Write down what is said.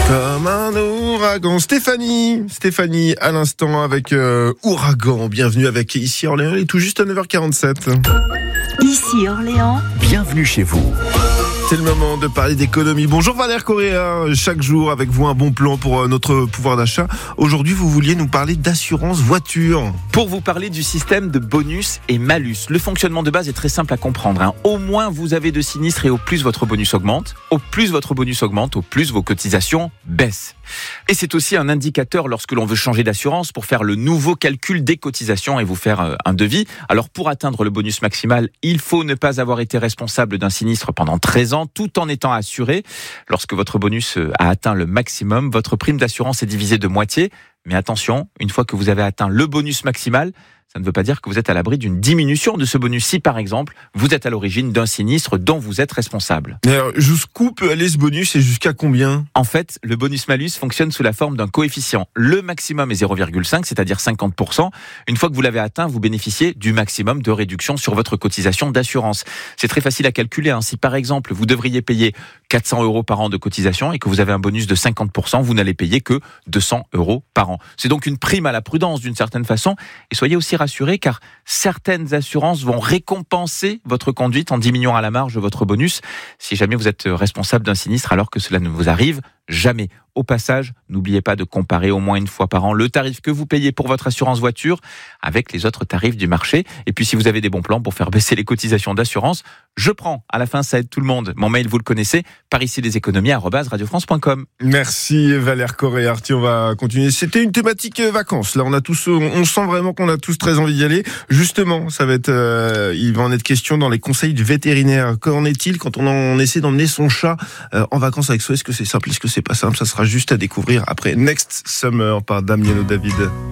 Comme un ouragan. Stéphanie à l'instant avec Ouragan. Bienvenue avec Ici Orléans, il est tout juste à 9h47. Ici Orléans. Bienvenue chez vous. C'est le moment de parler d'économie. Bonjour Valère Correa, chaque jour avec vous un bon plan pour notre pouvoir d'achat. Aujourd'hui, vous vouliez nous parler d'assurance voiture. Pour vous parler du système de bonus et malus. Le fonctionnement de base est très simple à comprendre. Au moins vous avez de sinistres et au plus votre bonus augmente. Au plus votre bonus augmente, au plus vos cotisations baissent. Et c'est aussi un indicateur lorsque l'on veut changer d'assurance pour faire le nouveau calcul des cotisations et vous faire un devis. Alors pour atteindre le bonus maximal, il faut ne pas avoir été responsable d'un sinistre pendant 13 ans tout en étant assuré. Lorsque votre bonus a atteint le maximum, votre prime d'assurance est divisée de moitié. Mais attention, une fois que vous avez atteint le bonus maximal, ça ne veut pas dire que vous êtes à l'abri d'une diminution de ce bonus si, par exemple, vous êtes à l'origine d'un sinistre dont vous êtes responsable. Alors, jusqu'où peut aller ce bonus et jusqu'à combien ? En fait, le bonus-malus fonctionne sous la forme d'un coefficient. Le maximum est 0,5, c'est-à-dire 50%. Une fois que vous l'avez atteint, vous bénéficiez du maximum de réduction sur votre cotisation d'assurance. C'est très facile à calculer. Si, par exemple, vous devriez payer 400 € par an de cotisation et que vous avez un bonus de 50%, vous n'allez payer que 200 € par an. C'est donc une prime à la prudence d'une certaine façon. Et soyez aussi rassurés car certaines assurances vont récompenser votre conduite en diminuant à la marge votre bonus. Si jamais vous êtes responsable d'un sinistre alors que cela ne vous arrive jamais. Au passage, n'oubliez pas de comparer au moins une fois par an le tarif que vous payez pour votre assurance voiture avec les autres tarifs du marché. Et puis si vous avez des bons plans pour faire baisser les cotisations d'assurance, je prends. À la fin, ça aide tout le monde. Mon mail, vous le connaissez, pariciedeséconomies@radiofrance.com. Merci Valère Correa. On va continuer. C'était une thématique vacances. Là, on sent vraiment qu'on a tous très envie d'y aller. Justement, ça va être, il va en être question dans les conseils du vétérinaire. Qu'en est-il quand on essaie d'emmener son chat en vacances avec soi ? Est-ce que c'est simple ? Est-ce que c'est pas simple ? Ça sera juste à découvrir après Next Summer par Damiano David.